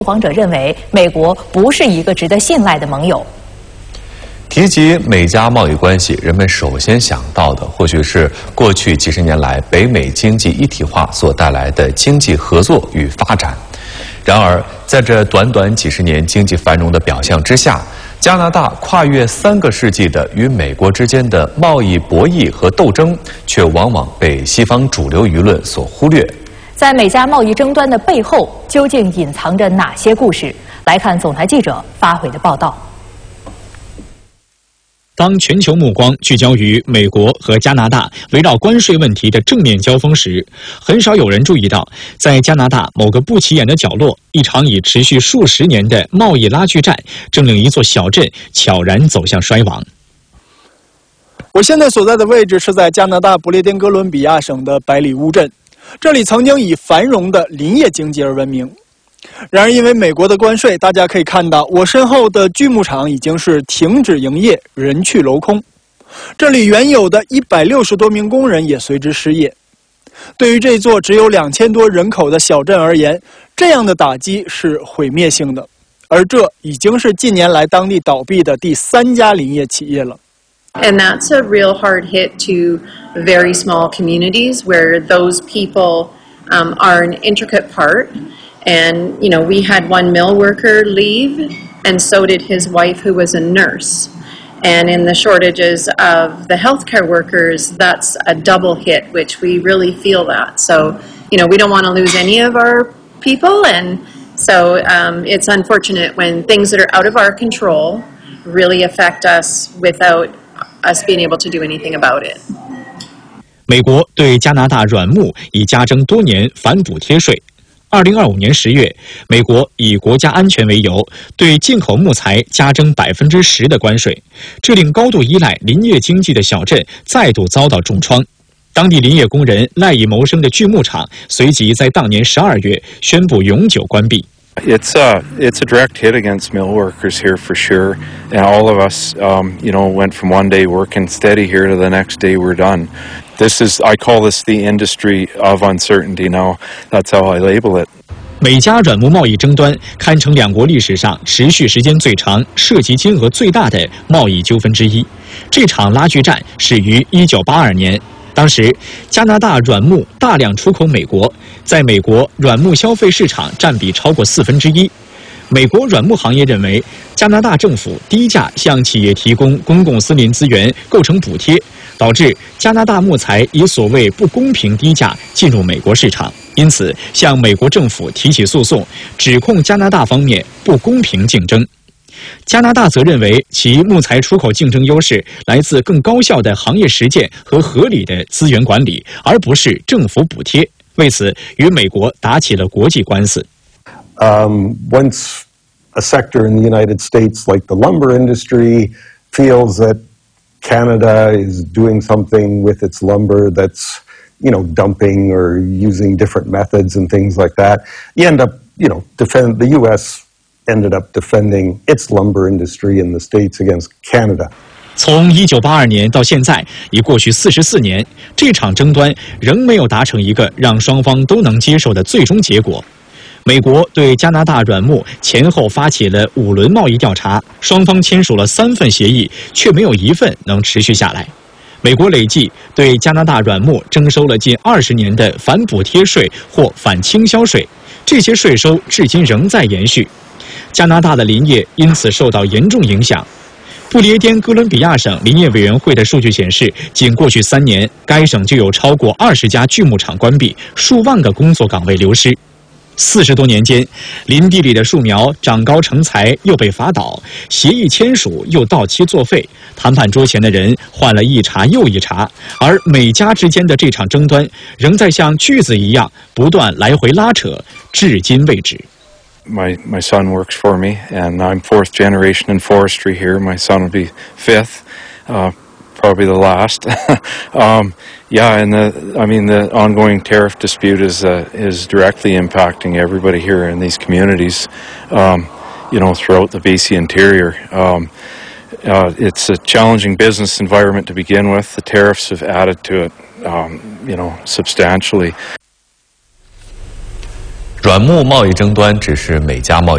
访者认为，美国不是一个值得信赖的盟友。 提及美加贸易关系，人们首先想到的或许是过去几十年来北美经济一体化所带来的经济合作与发展。然而，在这短短几十年经济繁荣的表象之下，加拿大跨越3个世纪的与美国之间的贸易博弈和斗争，却往往被西方主流舆论所忽略。 在美加贸易争端的背后，究竟隐藏着哪些故事？来看总台记者发回的报道。 当全球目光聚焦于美国和加拿大围绕关税问题的正面交锋时，很少有人注意到，在加拿大某个不起眼的角落，一场已持续数十年的贸易拉锯战，正令一座小镇悄然走向衰亡。 我现在所在的位置是在加拿大不列颠哥伦比亚省的百里乌镇，这里曾经以繁荣的林业经济而闻名。然而，因为美国的关税，大家可以看到，我身后的锯木厂已经是停止营业，人去楼空。这里原有的160多名工人也随之失业。对于这座只有2000多人口的小镇而言，这样的打击是毁灭性的。而这已经是近年来当地倒闭的第3家林业企业了。 And that's a real hard hit to very small communities where those people are an intricate part. And, you know, we had one mill worker leave, and so did his wife, who was a nurse. And in the shortages of the healthcare workers, that's a double hit, which we really feel that. So, you know, we don't want to lose any of our people, and so it's unfortunate when things that are out of our control really affect us without us being able to do anything about it. 美国对加拿大软木已加征多年反补贴税。2025年10月，美国以国家安全为由，对进口木材加征10%的关税，这令高度依赖林业经济的小镇再度遭到重创。当地林业工人赖以谋生的锯木厂，随即在当年12月宣布永久关闭。 It's a direct hit against mill workers here for sure, and all of us, you know, went from one day working steady here to the next day we're done. I call this the industry of uncertainty now. That's how I label it. 美加软木贸易争端堪称两国历史上持续时间最长、涉及金额最大的贸易纠纷之一。这场拉锯战始于1982年。当时，加拿大软木大量出口美国，在美国软木消费市场占比超过1/4。美国软木行业认为，加拿大政府低价向企业提供公共森林资源，构成补贴，导致加拿大木材以所谓不公平低价进入美国市场，因此向美国政府提起诉讼，指控加拿大方面不公平竞争。加拿大则认为其木材出口竞争优势来自更高效的行业实践和合理的资源管理，而不是政府补贴，为此与美国打起了国际官司。 Once a sector in the United States, like the lumber industry, feels that Canada is doing something with its lumber that's, you know, dumping or using different methods and things like that, you end up, you know, the U.S. ended up defending its lumber industry in the States against Canada. 从1982年到现在，已过去44年，这场争端仍没有达成一个让双方都能接受的最终结果。美国对加拿大软木前后发起了5轮贸易调查，双方签署了3份协议，却没有1份能持续下来。美国累计对加拿大软木征收了近20年的反补贴税或反倾销税，这些税收至今仍在延续。加拿大的林业因此受到严重影响。不列颠哥伦比亚省林业委员会的数据显示，仅过去3年，该省就有超过20家锯木厂关闭，数万个工作岗位流失。40多年间，林地里的树苗长高成材又被伐倒，协议签署又到期作废，谈判桌前的人换了一茬又一茬，而美加之间的这场争端仍在像锯子一样不断来回拉扯，至今未止。 My son works for me, and I'm 4th generation in forestry here. My son will be 5th, probably the last. Yeah, and the ongoing tariff dispute is directly impacting everybody here in these communities, you know, throughout the BC interior. It's a challenging business environment to begin with. The tariffs have added to it, you know, substantially. 软木贸易争端只是美加贸易